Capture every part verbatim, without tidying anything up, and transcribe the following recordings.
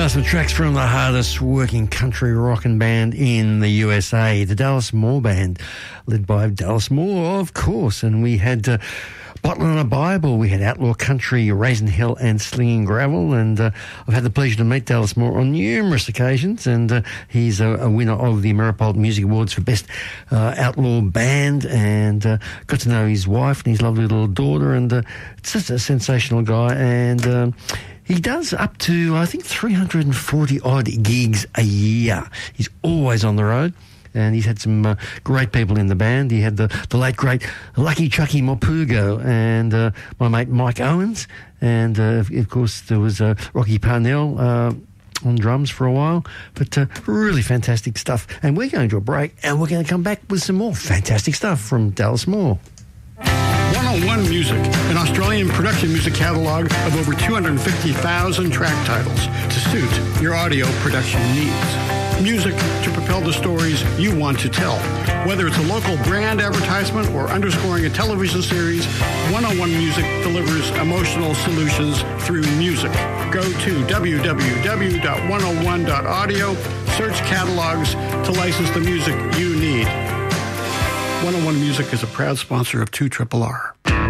Uh, some tracks from the hardest working country rockin' band in the U S A, the Dallas Moore Band, led by Dallas Moore, of course. And we had uh, Bottle and a Bible, we had Outlaw Country, Raising Hell and Slinging Gravel. And uh, I've had the pleasure to meet Dallas Moore on numerous occasions. And uh, he's a, a winner of the Ameripol Music Awards for Best uh, Outlaw Band. And uh, got to know his wife and his lovely little daughter. And uh, just a sensational guy. And Uh, he does up to, I think, three hundred forty odd gigs a year. He's always on the road, and he's had some uh, great people in the band. He had the, the late, great Lucky Chucky Mopugo and uh, my mate Mike Owens. And, uh, of course, there was uh, Rocky Parnell uh, on drums for a while. But uh, really fantastic stuff. And we're going to a break, and we're going to come back with some more fantastic stuff from Dallas Moore. one oh one Music, an Australian production music catalogue of over two hundred fifty thousand track titles to suit your audio production needs. Music to propel the stories you want to tell. Whether it's a local brand advertisement or underscoring a television series, one oh one Music delivers emotional solutions through music. Go to w w w dot one oh one dot audio, search catalogs to license the music you need. one oh one Music is a proud sponsor of two R R R.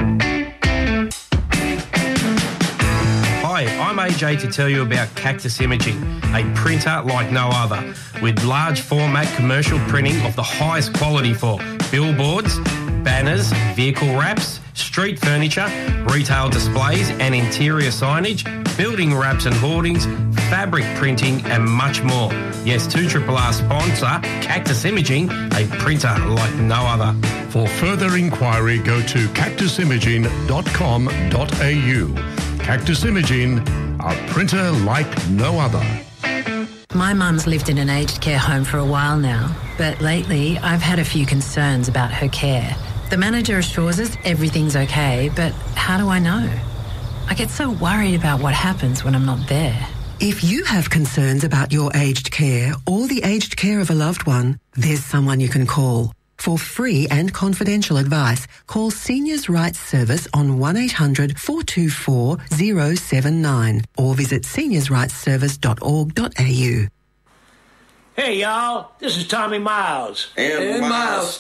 Hi, I'm A J to tell you about Cactus Imaging, a printer like no other, with large format commercial printing of the highest quality for billboards, banners, vehicle wraps, street furniture, retail displays and interior signage, building wraps and hoardings, fabric printing and much more. Yes, two R R R sponsor Cactus Imaging, a printer like no other. For further inquiry, go to cactus imaging dot com dot a u. Cactus Imaging, a printer like no other. My mum's lived in an aged care home for a while now, but lately I've had a few concerns about her care. The manager assures us everything's okay, but how do I know? I get so worried about what happens when I'm not there. If you have concerns about your aged care or the aged care of a loved one, there's someone you can call. For free and confidential advice, call Seniors Rights Service on one eight hundred four two four zero seven nine or visit seniors rights service dot org dot a u. Hey, y'all, this is Tommy Miles. And, and Miles